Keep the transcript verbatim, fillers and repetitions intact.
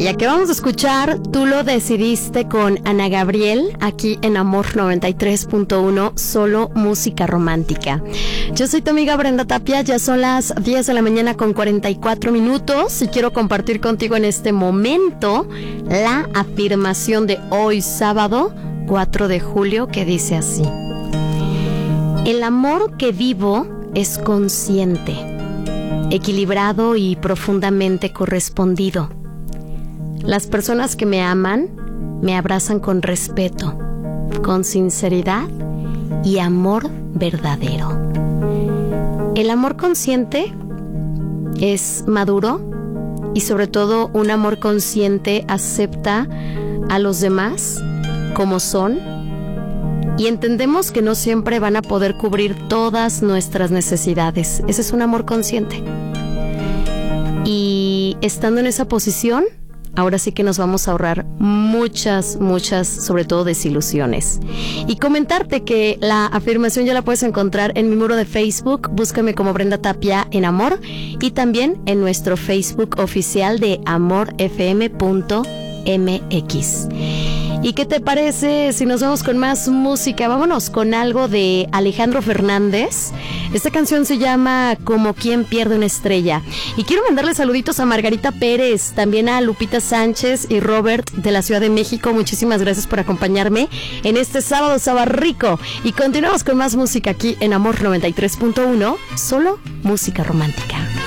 Estrella, que vamos a escuchar Tú lo decidiste con Ana Gabriel, aquí en Amor noventa y tres punto uno, solo música romántica. Yo soy tu amiga Brenda Tapia, ya son las diez de la mañana con cuarenta y cuatro minutos y quiero compartir contigo en este momento la afirmación de hoy sábado cuatro de julio, que dice así: el amor que vivo es consciente, equilibrado y profundamente correspondido. Las personas que me aman me abrazan con respeto, con sinceridad y amor verdadero. El amor consciente es maduro y sobre todo un amor consciente acepta a los demás como son y entendemos que no siempre van a poder cubrir todas nuestras necesidades. Ese es un amor consciente. Y estando en esa posición, ahora sí que nos vamos a ahorrar muchas, muchas, sobre todo desilusiones. Y comentarte que la afirmación ya la puedes encontrar en mi muro de Facebook. Búscame como Brenda Tapia en Amor y también en nuestro Facebook oficial de amor f m punto m x. ¿Y qué te parece si nos vamos con más música? Vámonos con algo de Alejandro Fernández. Esta canción se llama Como quien pierde una estrella. Y quiero mandarle saluditos a Margarita Pérez, también a Lupita Sánchez y Robert de la Ciudad de México. Muchísimas gracias por acompañarme en este sábado sabarrico. Y continuamos con más música aquí en Amor noventa y tres punto uno, solo música romántica.